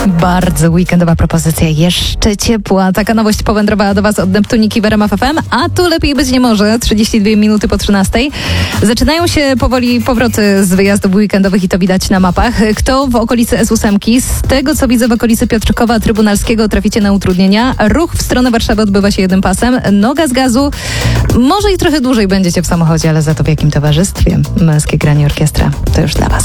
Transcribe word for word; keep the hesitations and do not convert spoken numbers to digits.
Bardzo weekendowa propozycja, jeszcze ciepła. Taka nowość powędrowała do Was od Neptuniki w R M F F M, a tu lepiej być nie może. trzydzieści dwie minuty po trzynastej. Zaczynają się powoli powroty z wyjazdów weekendowych i to widać na mapach. Kto w okolicy S osiem? Z tego, co widzę w okolicy Piotrkowa Trybunalskiego, traficie na utrudnienia. Ruch w stronę Warszawy odbywa się jednym pasem. Noga z gazu. Może i trochę dłużej będziecie w samochodzie, ale za to w jakim towarzystwie? Męskie granie orkiestra to już dla Was.